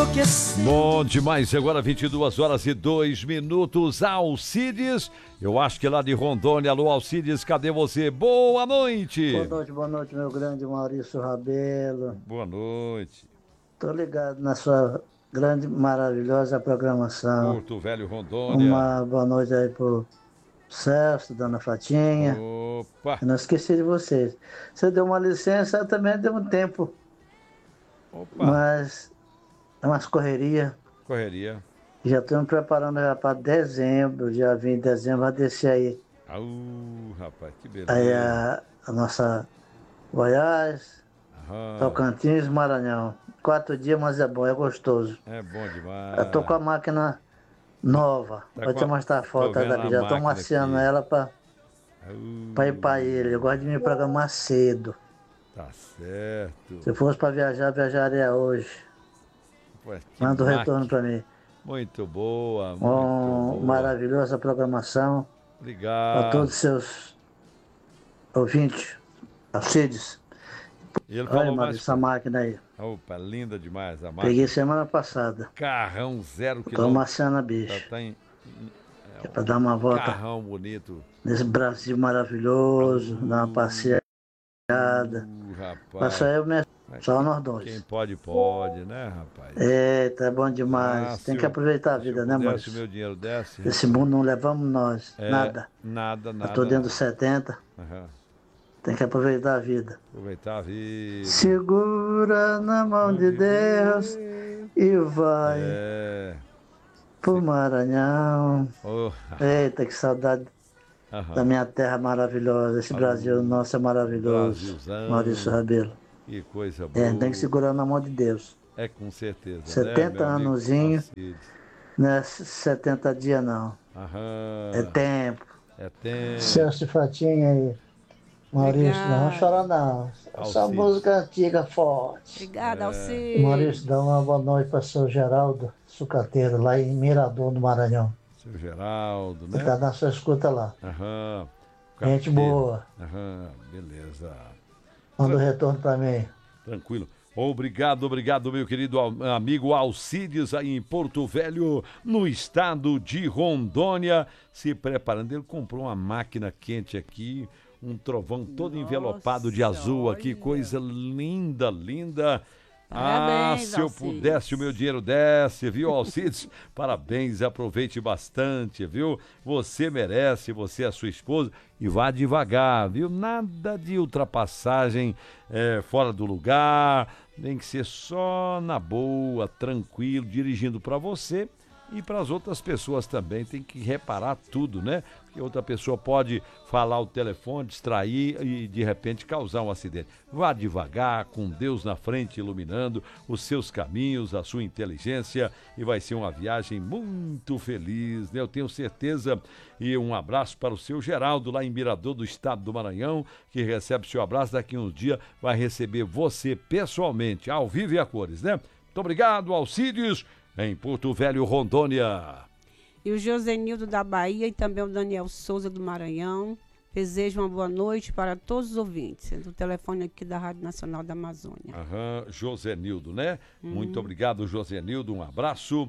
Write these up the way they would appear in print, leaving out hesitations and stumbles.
enlouquecer. Bom demais, agora 22 horas e 2 minutos. Alcides, eu acho que lá de Rondônia. Alô, Alcides, cadê você? Boa noite. Boa noite, meu grande Maurício Rabelo. Boa noite. Tô ligado na sua grande, maravilhosa programação. Porto Velho, Rondônia. Uma boa noite aí pro Celso, Dona Fatinha. Opa. Eu não esqueci de vocês. Você deu uma licença, eu também dei um tempo. Opa. Mas é umas correrias. Correria. Já estou me preparando já para dezembro. Já vim em dezembro, vai descer aí. Rapaz, que beleza. Aí a nossa Goiás, Tocantins, Maranhão. 4 dias, mas é bom, é gostoso. É bom demais. Eu tô com a máquina nova. Pode te mostrar a foto daqui. Já tô maciando ela para ir para ele. Eu gosto de me programar cedo. Tá certo. Se fosse para viajar, viajaria hoje. Ué, manda o retorno para mim. Muito boa, muito boa. Maravilhosa programação. Obrigado. Para todos os seus ouvintes, Alcides. Olha, Maurício, essa máquina aí. Opa, linda demais a máquina. Peguei semana passada. Carrão 0 km. Tô amassando a bicha. É para dar uma volta. Carrão bonito. Nesse Brasil maravilhoso, dar uma passeada. Rapaz. Só nós dois. Quem pode, pode, né, rapaz? Tá bom demais. Tem que aproveitar a vida, né, Maurício? Se o meu dinheiro desce. Esse mundo não levamos nós. Nada. Nada. Eu tô dentro dos 70. Tem que aproveitar a vida. Aproveitar a vida. Segura na mão de Deus e vai pro Maranhão. Eita, que saudade da minha terra maravilhosa. Esse Brasil nosso é maravilhoso. Maurício Rabelo. Que coisa boa. Tem que segurar na mão de Deus. É, com certeza. 70 anozinho, não é 70 dias não. É tempo. É tempo. Celso Fatinha aí. Maurício, não vamos chorar não. Essa música antiga forte. Obrigada, Alcides. Maurício, dá uma boa noite para o seu Geraldo Sucateiro, lá em Mirador, no Maranhão. Seu Geraldo, né? Tá na sua escuta lá. Gente boa. Beleza. Manda o retorno para mim. Tranquilo. Obrigado, meu querido amigo Alcides, aí em Porto Velho, no estado de Rondônia, se preparando. Ele comprou uma máquina quente aqui, um trovão todo envelopado de azul aqui, coisa linda, linda. Parabéns, se eu Alcides. pudesse, o meu dinheiro desce, viu, Alcides? Parabéns, aproveite bastante, viu? Você merece, você é a sua esposa, e vá devagar, viu? Nada de ultrapassagem fora do lugar, tem que ser só na boa, tranquilo, dirigindo para você e para as outras pessoas também, tem que reparar tudo, né? Porque outra pessoa pode falar o telefone, distrair e de repente causar um acidente. Vá devagar, com Deus na frente iluminando os seus caminhos, a sua inteligência, e vai ser uma viagem muito feliz, né? Eu tenho certeza. E um abraço para o seu Geraldo lá em Mirador do estado do Maranhão, que recebe seu abraço. Daqui uns dias vai receber você pessoalmente, ao vivo e a cores, né? Muito obrigado, Alcides, em Porto Velho, Rondônia. E o Josenildo da Bahia e também o Daniel Souza do Maranhão desejo uma boa noite para todos os ouvintes do telefone aqui da Rádio Nacional da Amazônia. Josenildo, né? Muito obrigado, Josenildo, um abraço.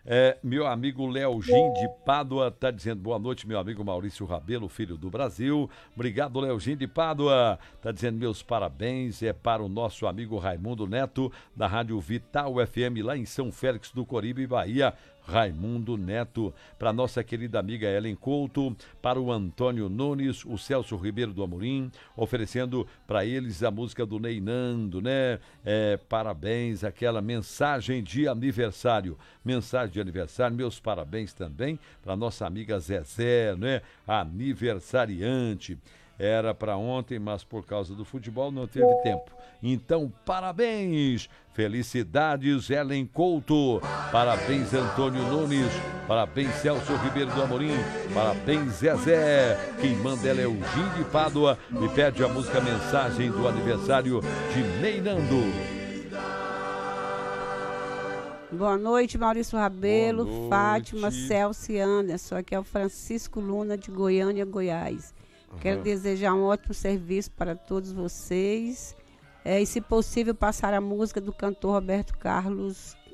Meu amigo Leogin de Pádua está dizendo boa noite, meu amigo Maurício Rabelo, filho do Brasil. Obrigado, Leogin de Pádua. Está dizendo meus parabéns para o nosso amigo Raimundo Neto, da Rádio Vital FM, lá em São Félix do Coribe, Bahia. Raimundo Neto, para nossa querida amiga Ellen Couto, para o Antônio Nunes, o Celso Ribeiro do Amorim, oferecendo para eles a música do Ney Nando, né? Parabéns, aquela mensagem de aniversário. Mensagem de aniversário, meus parabéns também para nossa amiga Zezé, né? Aniversariante. Era para ontem, mas por causa do futebol não teve tempo. Então, parabéns! Felicidades, Ellen Couto. Parabéns, Antônio Nunes. Parabéns, Celso Ribeiro do Amorim. Parabéns, Zezé. Quem manda ela é o Gin de Pádua e pede a música Mensagem do Aniversário de Ney Nando. Boa noite, Maurício Rabelo, Fátima, Celso e Anderson. Aqui é o Francisco Luna de Goiânia, Goiás. Quero desejar um ótimo serviço para todos vocês. E, se possível, passar a música do cantor Roberto Carlos,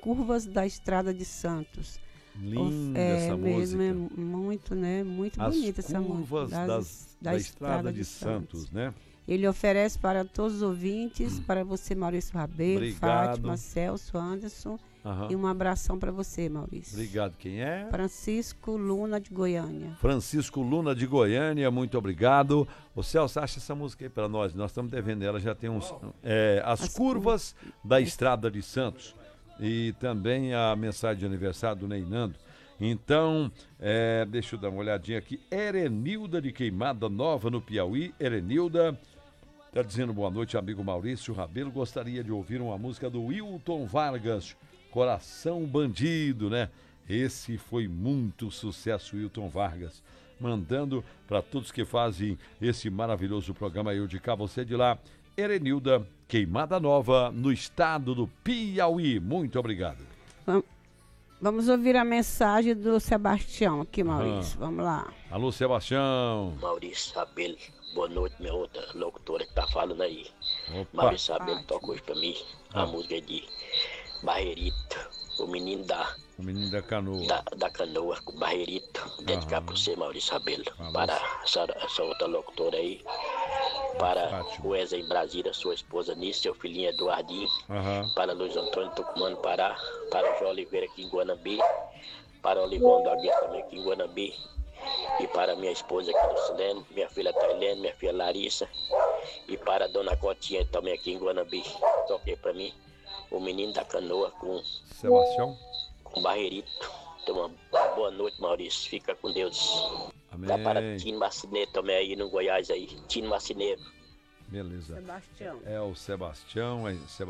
Curvas da Estrada de Santos. Linda essa mesmo, música. É muito, né? Muito bonita essa música. Curvas da Estrada de Santos, né? Ele oferece para todos os ouvintes, para você, Maurício Rabelo, Obrigado. Fátima, Celso, Anderson. Uhum. E um abração para você, Maurício. Obrigado. Quem é? Francisco Luna de Goiânia. Francisco Luna de Goiânia, muito obrigado. O Celso, acha essa música aí para nós. Nós estamos devendo ela, já tem uns... As Curvas da Estrada de Santos. E também a mensagem de aniversário do Neinando. Então, deixa eu dar uma olhadinha aqui. Erenilda de Queimada Nova, no Piauí. Erenilda está dizendo boa noite, amigo Maurício Rabelo. Gostaria de ouvir uma música do Wilton Vargas, Coração Bandido, né? Esse foi muito sucesso, Wilton Vargas. Mandando para todos que fazem esse maravilhoso programa Eu de Cá, Você de Lá. Erenilda, Queimada Nova, no estado do Piauí. Muito obrigado. Vamos ouvir a mensagem do Sebastião aqui, Maurício. Vamos lá. Alô, Sebastião. Maurício Rabelo, boa noite, minha outra locutora que tá falando aí. Opa. Maurício Rabelo toca hoje pra mim a música de Barreirito, o menino da canoa. Da canoa, com Barreirito. Dedicar pra você, Maurício Rabelo. Para essa outra locutora aí. Para o Wesley em Brasília, sua esposa Nice, seu filhinho Eduardinho. Para Luiz Antônio Tucumano Pará. Para o João Oliveira aqui em Guanambi. Para o Olivão da Guia também aqui em Guanambi. E para minha esposa aqui no Silene, minha filha Tailene, minha filha Larissa. E para a dona Cotinha também aqui em Guanambi. Toquei pra mim o menino da canoa com Sebastião. Com Barreirito. Então, uma boa noite, Maurício. Fica com Deus. Amém. Dá para Tino Marcineiro também aí no Goiás aí. Tino Marcineiro. Beleza. Sebastião. É o Sebastião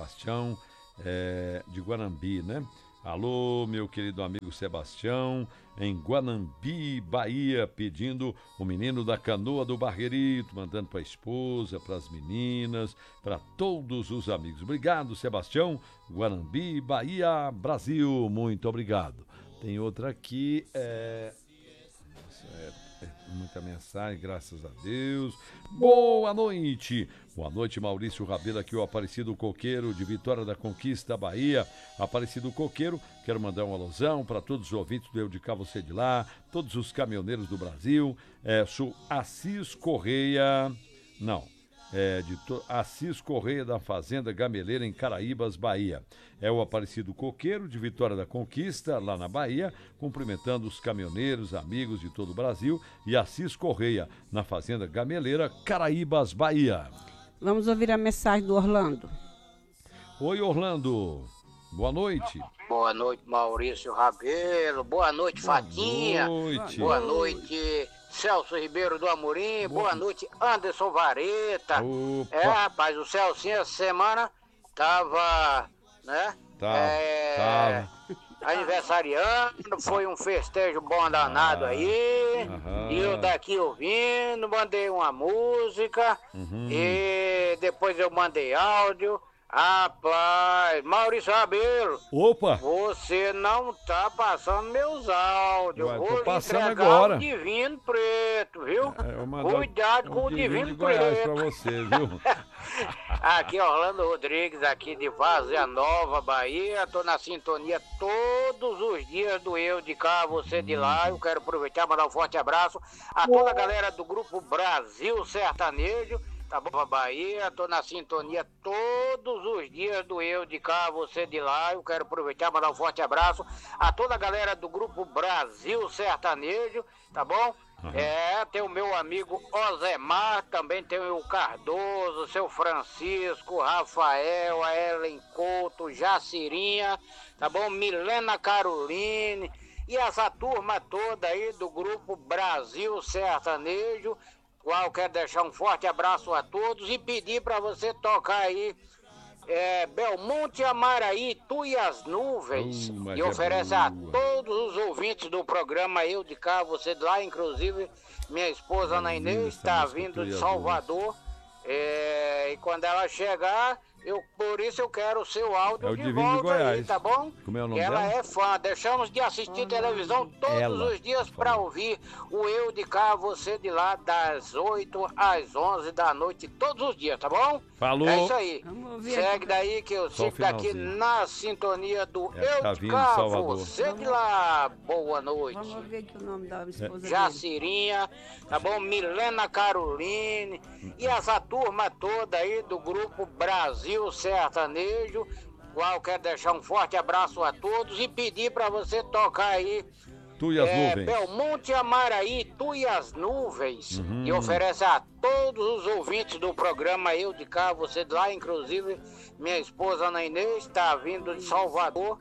de Guanambi, né? Alô, meu querido amigo Sebastião, em Guanambi, Bahia, pedindo o menino da canoa do Barreirito, mandando para a esposa, para as meninas, para todos os amigos. Obrigado, Sebastião. Guanambi, Bahia, Brasil, muito obrigado. Tem outra aqui, muita mensagem, graças a Deus. Boa noite. Boa noite, Maurício Rabelo, aqui o Aparecido Coqueiro, de Vitória da Conquista, Bahia. Aparecido Coqueiro, quero mandar um alusão para todos os ouvintes do Eu de Cá, Você de Lá, todos os caminhoneiros do Brasil. Sou Assis Correia, Assis Correia da Fazenda Gameleira, em Caraíbas, Bahia. É o Aparecido Coqueiro, de Vitória da Conquista, lá na Bahia, cumprimentando os caminhoneiros, amigos de todo o Brasil. E Assis Correia, na Fazenda Gameleira, Caraíbas, Bahia. Vamos ouvir a mensagem do Orlando. Oi, Orlando. Boa noite. Boa noite, Maurício Rabelo. Boa noite, Fatinha. Boa noite, Celso Ribeiro do Amorim. Boa noite, Anderson Vareta. Opa. Rapaz, o Celcinho essa semana tava, né? Tava. Aniversariando, foi um festejo bom danado aí. E eu daqui ouvindo, mandei uma música. E depois eu mandei áudio. Rapaz, Maurício Rabelo. Opa! Você não tá passando meus áudios. Vou passando entregar agora. O Divino Preto, viu? Cuidado com o Divino Preto. Pra você, viu? Aqui Orlando Rodrigues, aqui de Várzea Nova, Bahia. Tô na sintonia todos os dias do Eu de Cá, Você de Lá. Eu quero aproveitar e mandar um forte abraço a toda a galera do grupo Brasil Sertanejo. Tá bom, Bahia, tô na sintonia todos os dias do Eu de Cá, Você de Lá. Eu quero aproveitar e mandar um forte abraço a toda a galera do grupo Brasil Sertanejo, tá bom? Tem o meu amigo Osemar, também tem o Cardoso, o seu Francisco, Rafael, a Ellen Couto, Jacirinha, tá bom? Milena Caroline e essa turma toda aí do grupo Brasil Sertanejo. Qual quero deixar um forte abraço a todos e pedir para você tocar aí Belmonte Amaraí, Tu e as Nuvens, e oferece a todos os ouvintes do programa Eu de Cá, Você de Lá, inclusive minha esposa Ana Inês está vindo de Salvador, e quando ela chegar Por isso eu quero o seu áudio de Divino volta de Goiás. aí, tá bom? Como é o nome ela dela? é fã. Deixamos de assistir televisão todos os dias para ouvir o Eu de Cá, Você de Lá, das 8 às 11 da noite, todos os dias, tá bom? Falou. É isso aí. Segue daí que eu sigo daqui na sintonia do Eu de Cá, Você de Lá. Boa noite. Vamos ver aqui o nome da esposa Jacirinha, tá bom? Milena Caroline e essa turma toda aí do grupo Brasil Sertanejo, qual quero deixar um forte abraço a todos e pedir para você tocar aí Tu e as Nuvens. Belmonte Amaraí, Tu e as Nuvens, e oferece a todos os ouvintes do programa Eu de Cá, Você de Lá, inclusive minha esposa Ana Inês está vindo de Salvador,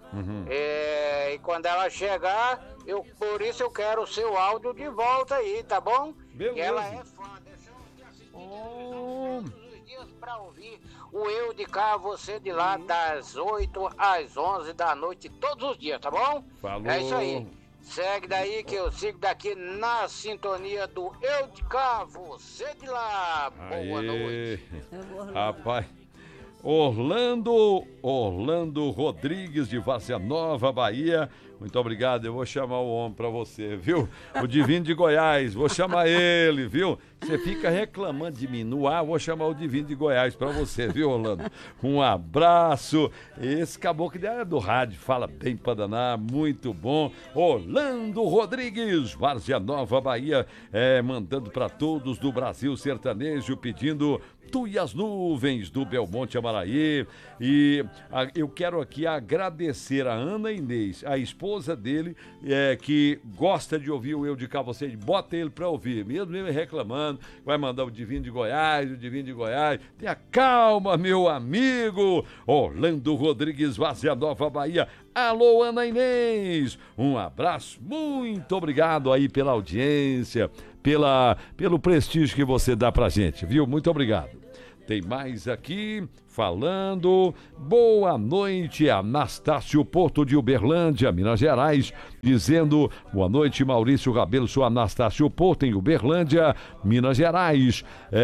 e quando ela chegar, por isso eu quero o seu áudio de volta aí, tá bom? Beleza. Ela é fã, deixamos de assistir todos os dias para ouvir o Eu de Cá, Você de Lá, das 8 às 11 da noite, todos os dias, tá bom? Falou. É isso aí. Segue daí que eu sigo daqui na sintonia do Eu de Cá, Você de Lá. Boa noite. Rapaz, Orlando Rodrigues de Várzea Nova, Bahia. Muito obrigado, eu vou chamar o homem pra você, viu? O Divino de Goiás, vou chamar ele, viu? Você fica reclamando de mim no ar, vou chamar o Divino de Goiás pra você, viu, Orlando? Um abraço. Esse caboclo é do rádio, fala bem pra danar, muito bom. Orlando Rodrigues, Várzea Nova, Bahia, mandando pra todos do Brasil Sertanejo, pedindo Tu e as Nuvens, do Belmonte Amaraí. E eu quero aqui agradecer a Ana Inês, a esposa dele, que gosta de ouvir o Eu de Cá, Você, bota ele pra ouvir, mesmo ele reclamando, vai mandar o Divino de Goiás, Tenha calma, meu amigo. Orlando Rodrigues, Várzea Nova, Bahia. Alô, Ana Inês, um abraço, muito obrigado aí pela audiência, pelo prestígio que você dá pra gente, viu? Muito obrigado. Tem mais aqui falando. Boa noite, Anastácio Porto de Uberlândia, Minas Gerais, dizendo boa noite, Maurício Rabelo, sou Anastácio Porto em Uberlândia, Minas Gerais.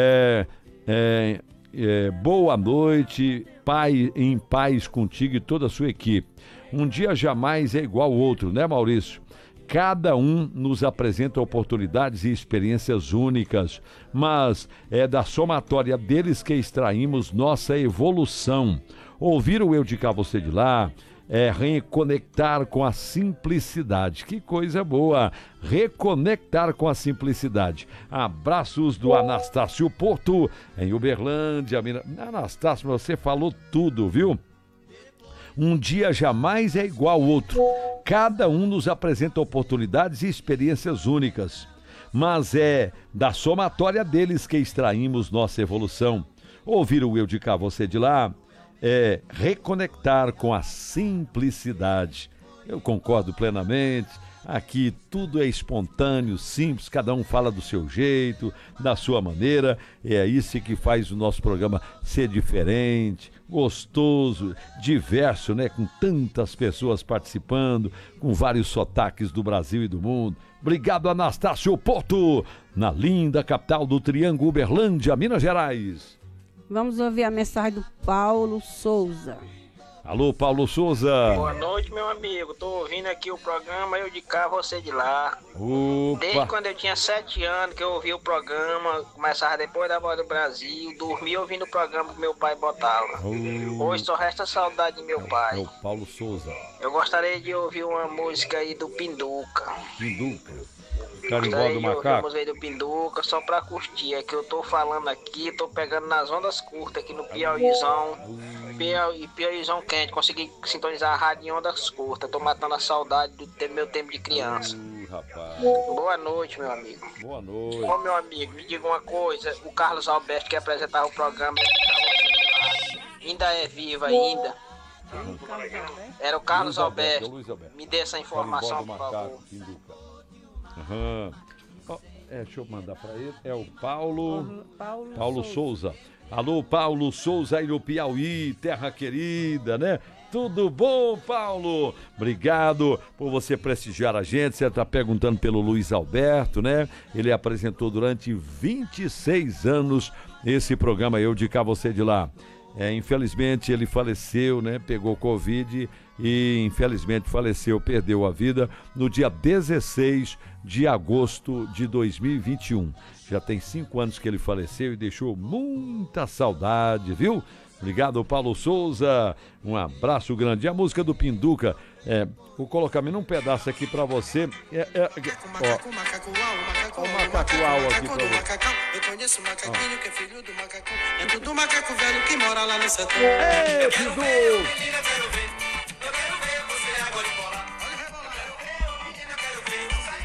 Boa noite, em paz contigo e toda a sua equipe. Um dia jamais é igual ao outro, né, Maurício? Cada um nos apresenta oportunidades e experiências únicas, mas é da somatória deles que extraímos nossa evolução. Ouvir o Eu de Cá, Você de Lá é reconectar com a simplicidade. Que coisa boa! Reconectar com a simplicidade. Abraços do Anastácio Porto, em Uberlândia. Anastácio, você falou tudo, viu? Um dia jamais é igual ao outro. Cada um nos apresenta oportunidades e experiências únicas, mas é da somatória deles que extraímos nossa evolução. Ouvir o Eu de Cá, Você de Lá é reconectar com a simplicidade. Eu concordo plenamente. Aqui tudo é espontâneo, simples, cada um fala do seu jeito, da sua maneira. É isso que faz o nosso programa ser diferente, gostoso, diverso, né? Com tantas pessoas participando, com vários sotaques do Brasil e do mundo. Obrigado, Anastácio Porto, na linda capital do Triângulo, Uberlândia, Minas Gerais. Vamos ouvir a mensagem do Paulo Souza. Alô, Paulo Souza. Boa noite, meu amigo. Tô ouvindo aqui o programa Eu de Cá, Você de Lá. Opa. Desde quando eu tinha 7 anos que eu ouvi o programa, começava depois da Voz do Brasil, dormia ouvindo o programa que meu pai botava. Hoje só resta saudade de meu pai. É o Paulo Souza. Eu gostaria de ouvir uma música aí do Pinduca. Carimbó do Macaco. Aí do Pinduca, só pra curtir. É que eu tô falando aqui, tô pegando nas ondas curtas aqui no Piauizão. Piauizão quente, consegui sintonizar a rádio em ondas curtas. Tô matando a saudade do meu tempo de criança. Rapaz. Boa noite, meu amigo. Boa noite. Ô, meu amigo, me diga uma coisa. O Carlos Alberto, que apresentava o programa, ainda é vivo ainda? Era o Carlos Alberto. Me dê essa informação, por favor. Deixa eu mandar para ele. É o Paulo Souza. Alô, Paulo Souza aí no Piauí, terra querida, né? Tudo bom, Paulo? Obrigado por você prestigiar a gente. Você está perguntando pelo Luiz Alberto, né? Ele apresentou durante 26 anos esse programa Eu de Cá, Você de Lá. Infelizmente ele faleceu, né? Pegou Covid e infelizmente faleceu, perdeu a vida no dia 16 de agosto de 2021. Já tem 5 anos que ele faleceu e deixou muita saudade, viu? Obrigado, Paulo Souza. Um abraço grande. E a música do Pinduca, vou colocar um pedaço aqui pra você. Ó o macaco-uau aqui pra você. Eu conheço o macaquinho que é filho do macacão. É tudo macaco velho que mora lá no sertão. Ei, Pinduca!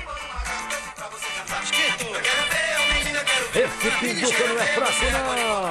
Esse Pinduca não é fraco, não!